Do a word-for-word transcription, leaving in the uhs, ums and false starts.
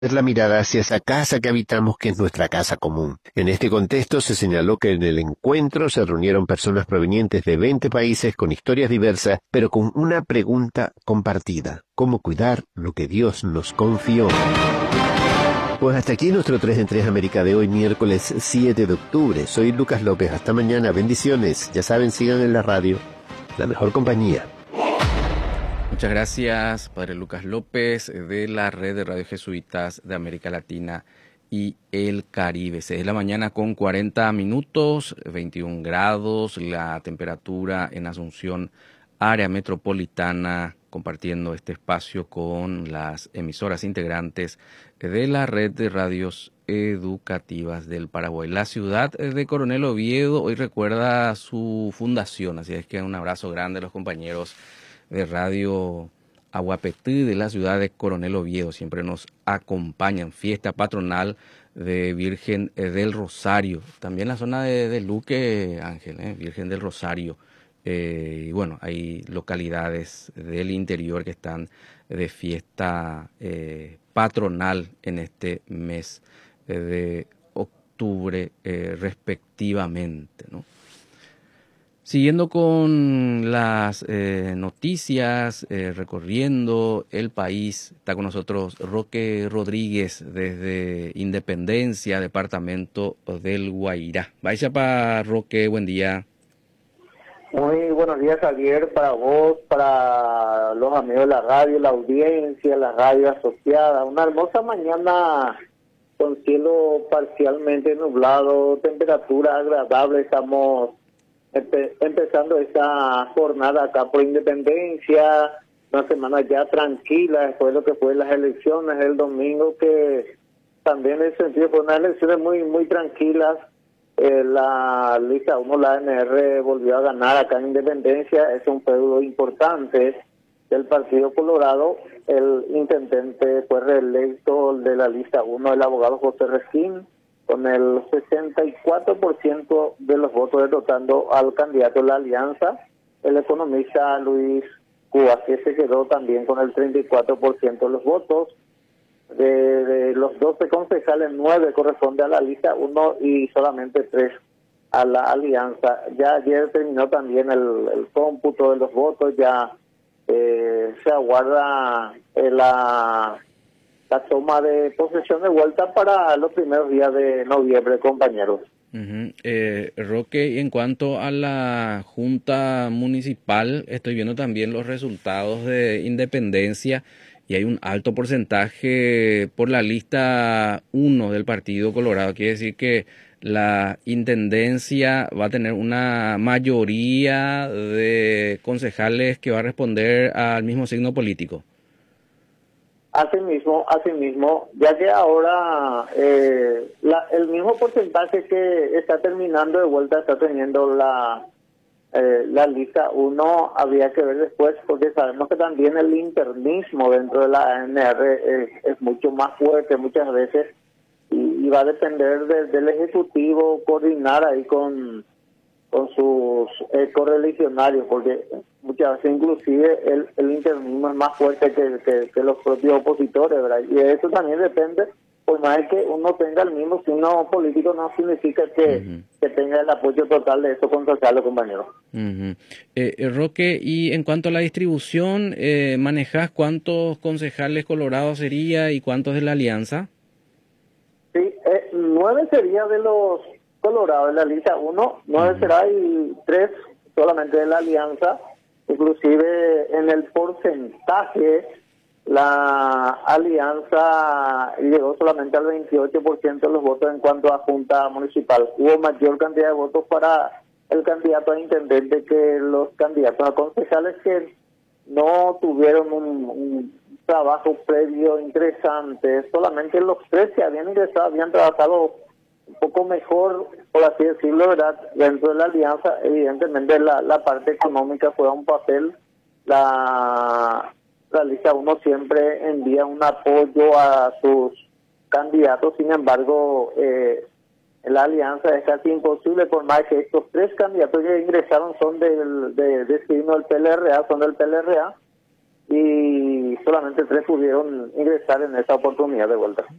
la mirada hacia esa casa que habitamos, que es nuestra casa común. En este contexto se señaló que en el encuentro se reunieron personas provenientes de veinte países con historias diversas, pero con una pregunta compartida: ¿cómo cuidar lo que Dios nos confió? Pues hasta aquí nuestro tres en tres América de hoy, miércoles siete de octubre. Soy Lucas López. Hasta mañana. Bendiciones. Ya saben, sigan en la radio, la mejor compañía. Muchas gracias, Padre Lucas López, de la Red de Radio Jesuitas de América Latina y el Caribe. seis de la mañana con cuarenta minutos, veintiún grados, la temperatura en Asunción, área metropolitana, compartiendo este espacio con las emisoras integrantes de la Red de Radios Educativas del Paraguay. La ciudad de Coronel Oviedo hoy recuerda su fundación, así es que un abrazo grande a los compañeros de Radio Aguapetí de la ciudad de Coronel Oviedo. Siempre nos acompañan. Fiesta patronal de Virgen del Rosario. También la zona de, de Luque, Ángel, ¿eh? Virgen del Rosario. Eh, y bueno, hay localidades del interior que están de fiesta eh, patronal en este mes eh, de octubre eh, respectivamente, ¿no? Siguiendo con las eh, noticias, eh, recorriendo el país, está con nosotros Roque Rodríguez desde Independencia, departamento del Guairá. Vaya para Roque, buen día. Muy buenos días, Javier, para vos, para los amigos de la radio, la audiencia, la radio asociada. Una hermosa mañana con cielo parcialmente nublado, temperatura agradable. Estamos empe empezando esta jornada acá por Independencia, una semana ya tranquila después de lo que fue las elecciones el domingo, que también en ese sentido fue unas elecciones muy, muy tranquilas. Eh, la lista uno, la N R, volvió a ganar acá en Independencia. Es un feudo importante del Partido Colorado. El intendente fue reelecto de la lista uno, el abogado José Resquín, con el sesenta y cuatro por ciento de los votos, derrotando al candidato de la Alianza, el economista Luis Cuba, que se quedó también con el treinta y cuatro por ciento de los votos. De, de los doce concejales, nueve corresponde a la lista uno y solamente tres a la Alianza. Ya ayer terminó también el, el cómputo de los votos, ya eh, se aguarda eh, la, la toma de posesión de vuelta para los primeros días de noviembre, compañeros. Uh-huh. eh, Roque, y en cuanto a la Junta Municipal, estoy viendo también los resultados de Independencia. Y hay un alto porcentaje por la lista uno del Partido Colorado. Quiere decir que la intendencia va a tener una mayoría de concejales que va a responder al mismo signo político. Asimismo, asimismo, ya que ahora eh, la, el mismo porcentaje que está terminando de vuelta está teniendo la... Eh, la lista uno, había que ver después, porque sabemos que también el internismo dentro de la A N R es, es mucho más fuerte muchas veces, y, y va a depender de, del Ejecutivo coordinar ahí con, con sus eh, correligionarios, porque muchas veces inclusive el, el internismo es más fuerte que, que, que los propios opositores, ¿verdad? Y eso también depende. Por más que uno tenga el mismo signo político, no significa que, uh-huh. que tenga el apoyo total de esos concejales, compañeros. Uh-huh. eh, eh, Roque, y en cuanto a la distribución, eh, ¿manejás cuántos concejales colorados sería y cuántos de la Alianza? Sí, eh, nueve sería de los colorados de la lista uno, nueve uh-huh. será y tres solamente de la Alianza. Inclusive en el porcentaje, la Alianza llegó solamente al veintiocho por ciento de los votos en cuanto a Junta Municipal. Hubo mayor cantidad de votos para el candidato a intendente que los candidatos a concejales, que no tuvieron un, un trabajo previo interesante. Solamente los tres que habían ingresado habían trabajado un poco mejor, por así decirlo, ¿verdad? Dentro de la Alianza, evidentemente la, la parte económica fue un papel. La... La lista uno siempre envía un apoyo a sus candidatos, sin embargo, eh, la alianza es casi imposible, por más que estos tres candidatos que ingresaron son del de, de signo del P L R A, son del P L R A, y solamente tres pudieron ingresar en esa oportunidad de vuelta.